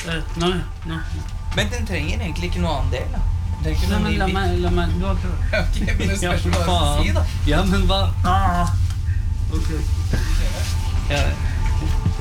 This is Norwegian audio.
Nei. Men den trenger egentlig ikke noe annen del, da. Det er ikke Nei, noe men la meg du har prøvd. Ok, men det spørs hva jeg skal si, da. Ja, men hva? Ok. Ja,